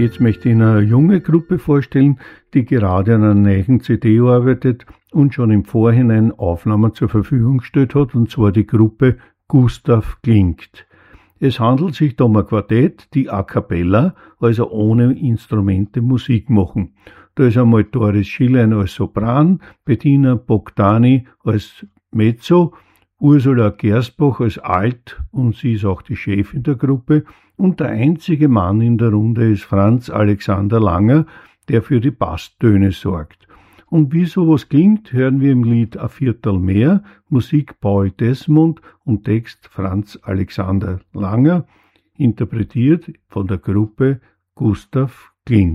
Jetzt möchte ich Ihnen eine junge Gruppe vorstellen, die gerade an einer neuen CD arbeitet und schon im Vorhinein Aufnahmen zur Verfügung gestellt hat, und zwar die Gruppe Gustav Klingt. Es handelt sich da um ein Quartett, die a cappella, also ohne Instrumente Musik machen. Da ist einmal Doris Schillein als Sopran, Bettina Bogdani als Mezzo, Ursula Gersbach als Alt, und sie ist auch die Chefin der Gruppe, und der einzige Mann in der Runde ist Franz Alexander Langer, der für die Basstöne sorgt. Und wie sowas klingt, hören wir im Lied A Viertel mehr, Musik Paul Desmond und Text Franz Alexander Langer, interpretiert von der Gruppe Gustav Klingt.